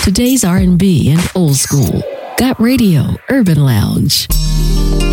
today's R&B and old school. Got Radio Urban Lounge.